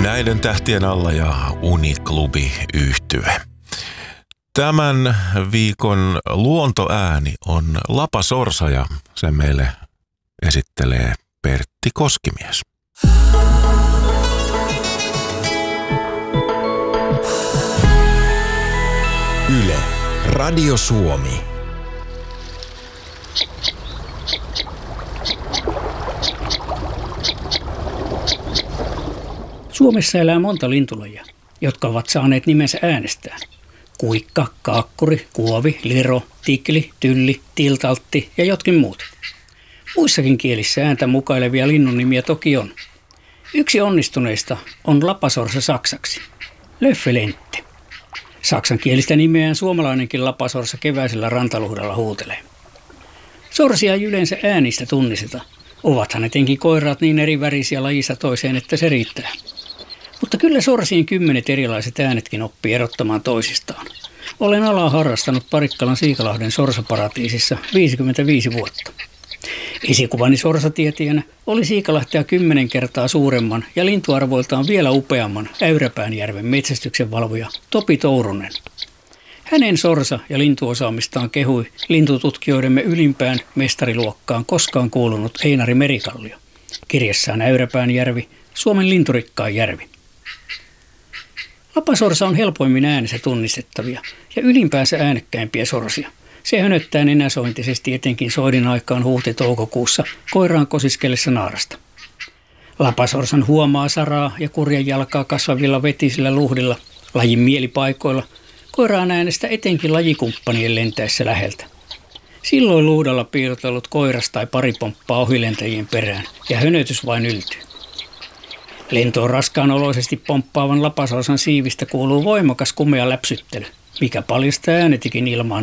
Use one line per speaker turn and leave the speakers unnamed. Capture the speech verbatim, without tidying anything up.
Näiden tähtien alla ja Uniklubi yhtye. Tämän viikon luontoääni on lapasorsa ja sen meille esittelee Pertti Koskimies.
Yle, Radio Suomi.
Suomessa elää monta lintulajia, jotka ovat saaneet nimensä äänestään. Kuikka, kaakkuri, kuovi, liro, tikli, tylli, tiltaltti ja jotkin muut. Muissakin kielissä ääntä mukailevia linnun nimiä toki on. Yksi onnistuneista on lapasorsa saksaksi. Löffelente. Saksankielistä nimeään suomalainenkin lapasorsa keväisellä rantaluhdalla huutelee. Sorsia ei yleensä äänistä tunniseta. Ovathan etenkin koiraat niin eri värisiä lajista toiseen, että se riittää. Mutta kyllä sorsien kymmenet erilaiset äänetkin oppii erottamaan toisistaan. Olen alaa harrastanut Parikkalan Siikalahden sorsaparatiisissa viisikymmentäviisi vuotta. Esikuvani sorsatietijänä oli Siikalahtea kymmenen kertaa suuremman ja lintuarvoiltaan vielä upeamman Äyräpäänjärven metsästyksen valvoja Topi Tourunen. Hänen sorsa- ja lintuosaamistaan kehui lintututkijoidemme ylimpään mestariluokkaan koskaan kuulunut Einari Merikallio. Kirjassaan Äyräpäänjärvi, Suomen linturikkain järvi. Lapasorsa on helpoimmin äänessä tunnistettavia ja ylimpäänsä äänekkäimpiä sorsia. Se hönöttää nenäsointisesti etenkin soidin aikaan huhti-toukokuussa koiraan kosiskellessa naarasta. Lapasorsan huomaa saraa ja kurjan jalkaa kasvavilla vetisillä luhdilla, lajin mielipaikoilla, koiraan äänestä etenkin lajikumppanien lentäessä läheltä. Silloin luudalla piilotellut koiras tai pari pomppaa ohilentäjien perään ja hönötys vain yltyy. Lentoon raskaanoloisesti pomppaavan lapasorsan siivistä kuuluu voimakas kumea läpsyttely, mikä paljastaa äänetikin ilmaan